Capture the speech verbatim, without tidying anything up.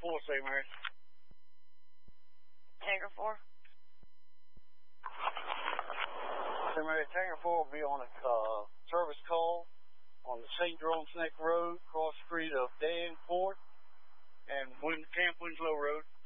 four, Saint Mary. Tanker four? Saint Mary, Tanker four will be on a uh, service call on the Saint Jerome Snake Road, cross street of Dan Fort and Wind, Camp Winslow Road.